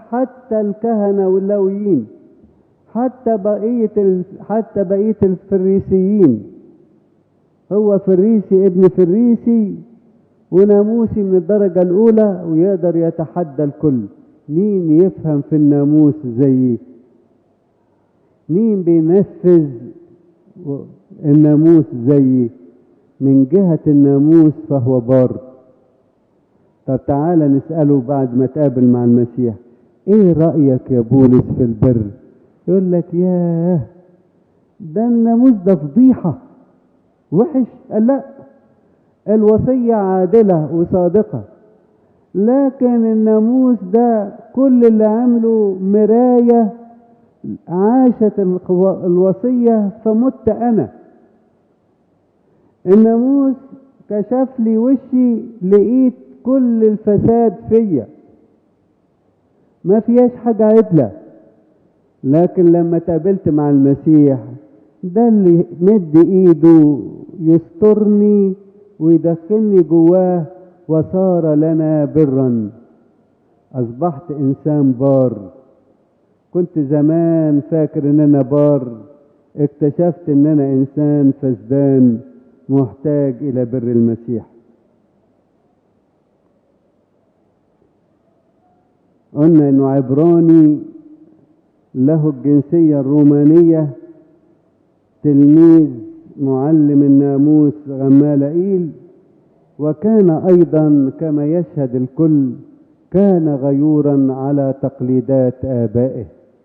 حتى الكهنة واللويين، حتى بقية الفريسيين. هو فريسي ابن فريسي وناموسي من الدرجة الأولى، ويقدر يتحدى الكل. مين يفهم في الناموس زيه؟ مين بينفذ الناموس زيه؟ من جهة الناموس فهو بار. طب تعالى نسأله بعد ما تقابل مع المسيح، ايه رأيك يا بولس في البر؟ يقول لك ياه، ده الناموس ده فضيحة وحش. قال لا، الوصية عادلة وصادقة، لكن الناموس ده كل اللي عمله مراية عاشت الوصية فمت أنا. الناموس كشف لي وشي، لقيت كل الفساد فيا، ما فيهاش حاجة عدلة. لكن لما تقابلت مع المسيح، ده اللي مد ايده يسترني ويدخلني جواه، وصار لنا برا. اصبحت انسان بار. كنت زمان فاكر ان انا بار، اكتشفت ان انا انسان فسدان محتاج الى بر المسيح. قلنا انه عبراني له الجنسية الرومانية، تلميذ معلم الناموس غمالائيل، وكان ايضا كما يشهد الكل كان غيورا على تقليدات آبائه.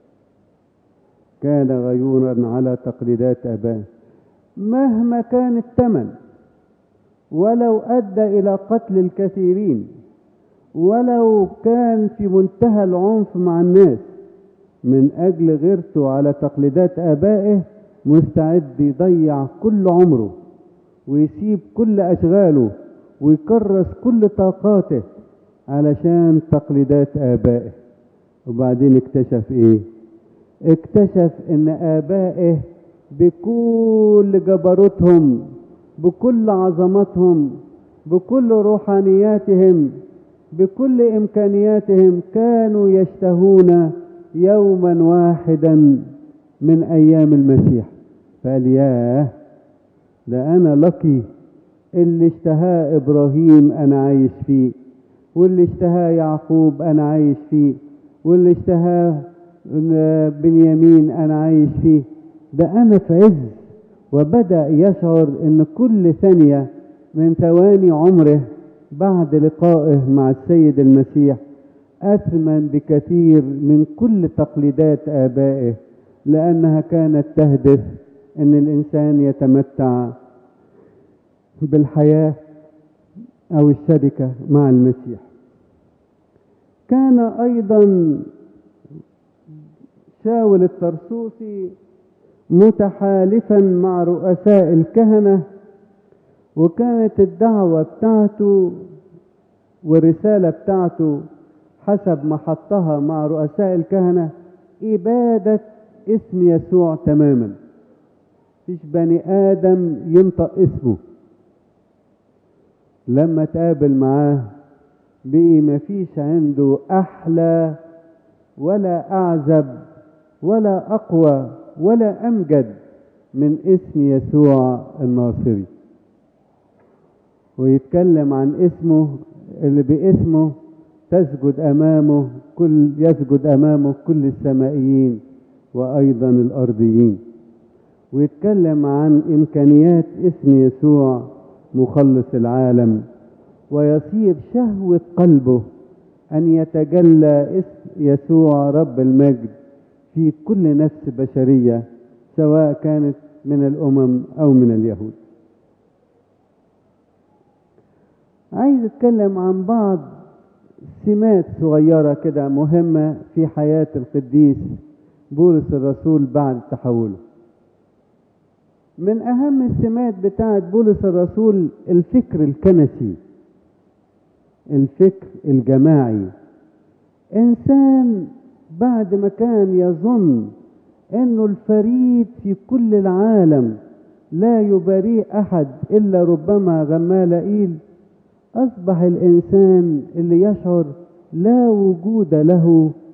كان غيورا على تقليدات آبائه مهما كان الثمن، ولو أدى إلى قتل الكثيرين، ولو كان في منتهى العنف مع الناس، من أجل غيرته على تقليدات آبائه مستعد يضيع كل عمره ويسيب كل أشغاله ويكرس كل طاقاته علشان تقليدات آبائه. وبعدين اكتشف ايه؟ اكتشف ان آبائه بكل جبروتهم، بكل عظمتهم، بكل روحانياتهم، بكل إمكانياتهم، كانوا يشتهون يوما واحدا من أيام المسيح. فقال ياه، ده أنا لقي اللي اشتهاه إبراهيم أنا عايش فيه، واللي اشتهاه يعقوب أنا عايش فيه، واللي اشتهاه بنيامين أنا عايش فيه. ده أنا في عز. وبدأ يشعر أن كل ثانية من ثواني عمره بعد لقائه مع السيد المسيح أثمن بكثير من كل تقليدات آبائه، لأنها كانت تهدف أن الإنسان يتمتع بالحياة أو الشركة مع المسيح. كان أيضا شاول الطرسوسي متحالفا مع رؤساء الكهنة، وكانت الدعوة بتاعته والرسالة بتاعته حسب ما حطها مع رؤساء الكهنة إبادة اسم يسوع تماما. فيش بني آدم ينطق اسمه. لما تقابل معاه بقي مفيش عنده أحلى ولا أعزب ولا أقوى ولا أمجد من اسم يسوع الناصري. ويتكلم عن اسمه اللي باسمه يسجد أمامه كل السمائيين وأيضا الأرضيين. ويتكلم عن إمكانيات اسم يسوع مخلص العالم، ويصير شهوة قلبه أن يتجلى اسم يسوع رب المجد في كل نفس بشرية، سواء كانت من الأمم أو من اليهود. عايز أتكلم عن بعض سمات صغيرة كده مهمة في حياة القديس بولس الرسول بعد تحوله. من أهم السمات بتاعت بولس الرسول الفكر الكنسي، الفكر الجماعي. إنسان بعد ما كان يظن أنه الفريد في كل العالم لا يباريه أحد إلا ربما غمالائيل، أصبح الإنسان اللي يشعر لا وجود له